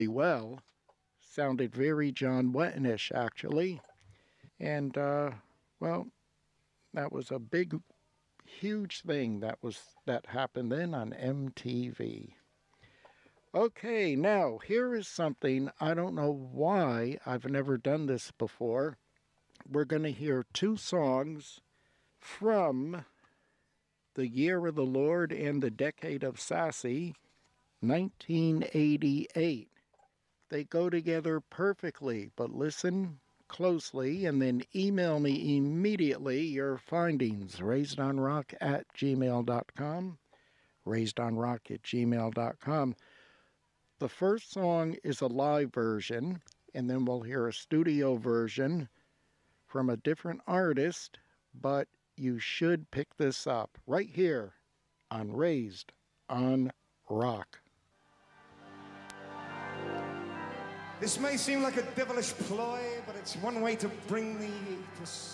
well. Sounded very John Wettenish, actually. And, well, that was a big, huge thing that happened then on MTV. Okay, now here is something I don't know why I've never done this before. We're going to hear two songs from the Year of the Lord and the Decade of Sassy, 1988. They go together perfectly, but listen closely and then email me immediately your findings. raisedonrock@gmail.com. raisedonrock@gmail.com. The first song is a live version, and then we'll hear a studio version from a different artist, but you should pick this up right here on Raised on Rock. This may seem like a devilish ploy, but it's one way to bring thee to